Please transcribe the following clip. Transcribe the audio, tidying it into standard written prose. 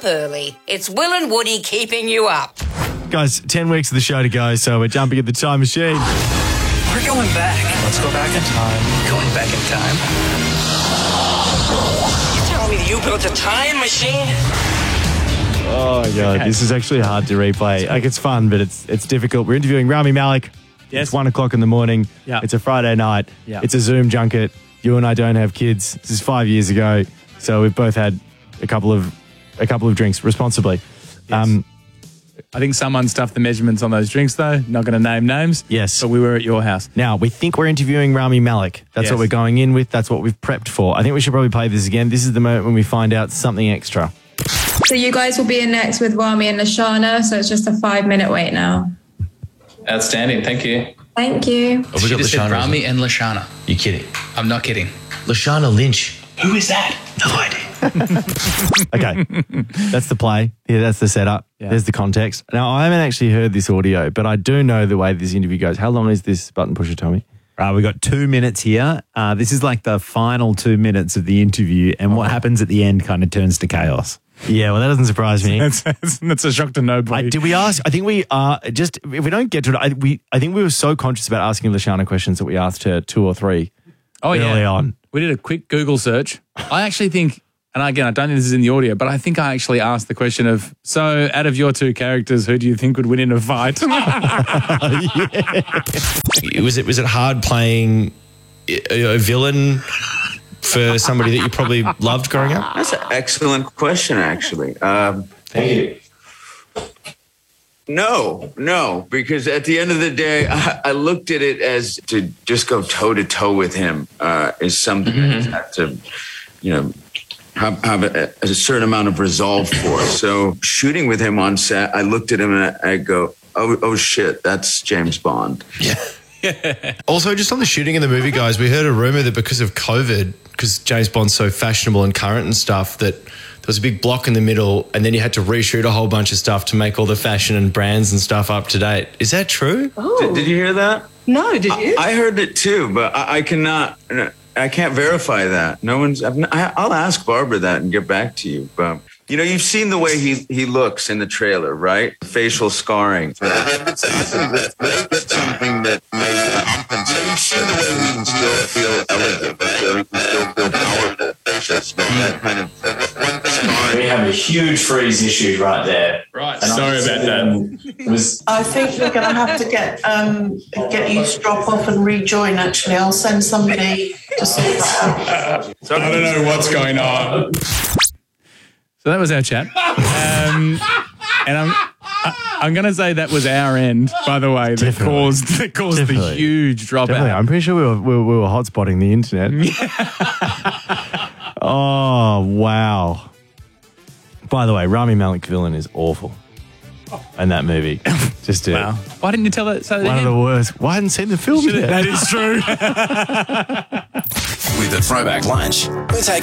up early. It's Will and Woody keeping you up. Guys, 10 weeks of the show to go, so we're jumping at the time machine. We're going back. Let's go back in time. Going back in time. You tell me that you built a time machine? Oh, my God. This is actually hard to replay. Like, it's fun, but it's difficult. We're interviewing Rami Malek. Yes. It's 1 o'clock in the morning. Yeah. It's a Friday night. Yeah. It's a Zoom junket. You and I don't have kids. This is 5 years ago, so we've both had a couple of drinks responsibly. Yes. I think someone stuffed the measurements on those drinks, though. Not going to name names. Yes. But we were at your house. Now, we think we're interviewing Rami Malek. That's Yes. what we're going in with. That's what we've prepped for. I think we should probably play this again. This is the moment when we find out something extra. So you guys will be in next with Rami and Lashana, so it's just a 5-minute wait now. Outstanding. Thank you. Thank you. Oh, we She got just said Lashana. Rami and Lashana. You kidding? I'm not kidding. Lashana Lynch. Who is that? No idea. Okay, that's the play. Yeah, that's the setup. Yeah. There's the context. Now, I haven't actually heard this audio, but I do know the way this interview goes. How long is this button pusher, Tommy? Right, we've got 2 minutes here. This is like the final 2 minutes of the interview, and what happens at the end kind of turns to chaos. Yeah, well, that doesn't surprise me. That's a shock to nobody. Did we ask? I think we are just, if we don't get to it, I think we were so conscious about asking Lashana questions that we asked her 2 or 3 early on. We did a quick Google search. I actually think, and again, I don't think this is in the audio, but I think I actually asked the question of, so out of your 2 characters, who do you think would win in a fight? Was it hard playing a villain for somebody that you probably loved growing up? That's an excellent question, actually. Thank you. No, because at the end of the day, I looked at it as to just go toe to toe with him is something that I had to, have a certain amount of resolve for. So shooting with him on set, I looked at him and I go, oh shit, that's James Bond. Yeah. Also, just on the shooting of the movie, guys, we heard a rumor that because of COVID, because James Bond's so fashionable and current and stuff, that there was a big block in the middle and then you had to reshoot a whole bunch of stuff to make all the fashion and brands and stuff up to date. Is that true? Oh. Did you hear that? No, did you? I heard it too, but I can't verify that. I'll ask Barbara that and get back to you. But you've seen the way he looks in the trailer, right? Facial scarring. That's something that you've seen the way we can still feel elegant, we can still feel powerful. We have a huge freeze issue right there. Right. Sorry about that. I think we're going to have to get you to drop off and rejoin, actually. I'll send somebody to sort that out. I don't know what's going on. So that was our chat. And I'm going to say that was our end, by the way, that caused the huge dropout. Definitely. I'm pretty sure we were hotspotting the internet. Oh, wow. By the way, Rami Malek villain is awful. And that movie. Wow. Why didn't you tell that? One of the worst. Well, I hadn't seen the film yet. That is true. With the Throwback Lunch, we're taking